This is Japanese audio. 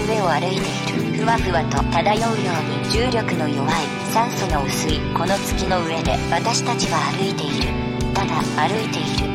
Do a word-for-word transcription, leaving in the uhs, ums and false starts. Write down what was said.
上を歩いている。ふわふわと漂うように重力の弱い酸素の薄いこの月の上で私たちは歩いている。ただ歩いている。